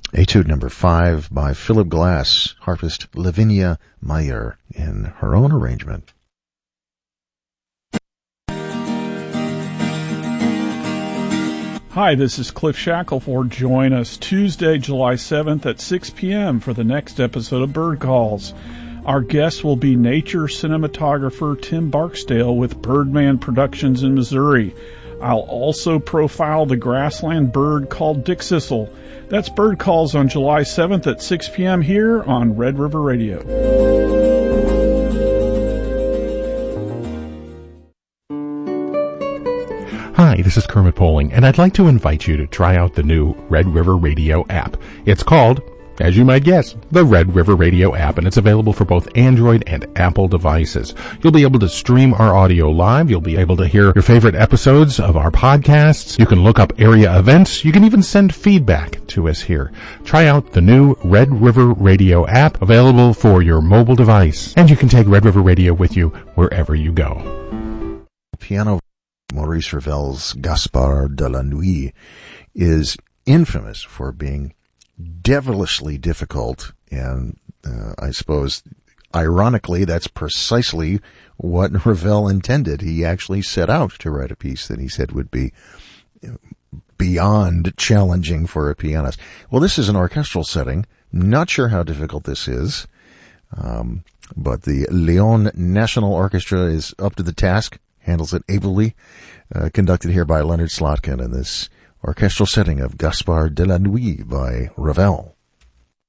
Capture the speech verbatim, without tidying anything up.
Etude number five by Philip Glass, harpist Lavinia Meyer in her own arrangement. Hi, this is Cliff Shackelford. Join us Tuesday, July seventh at six p.m. for the next episode of Bird Calls. Our guest will be nature cinematographer Tim Barksdale with Birdman Productions in Missouri. I'll also profile the grassland bird called dickcissel. That's Bird Calls on July seventh at six p.m. here on Red River Radio. Hi, this is Kermit Poling, and I'd like to invite you to try out the new Red River Radio app. It's called, as you might guess, the Red River Radio app, and it's available for both Android and Apple devices. You'll be able to stream our audio live. You'll be able to hear your favorite episodes of our podcasts. You can look up area events. You can even send feedback to us here. Try out the new Red River Radio app, available for your mobile device, and you can take Red River Radio with you wherever you go. Piano Maurice Ravel's Gaspard de la Nuit is infamous for being devilishly difficult, and uh, I suppose, ironically, that's precisely what Ravel intended. He actually set out to write a piece that he said would be beyond challenging for a pianist. Well, this is an orchestral setting. Not sure how difficult this is, um, but the Lyon National Orchestra is up to the task, handles it ably, uh, conducted here by Leonard Slotkin in this orchestral setting of Gaspard de la Nuit by Ravel.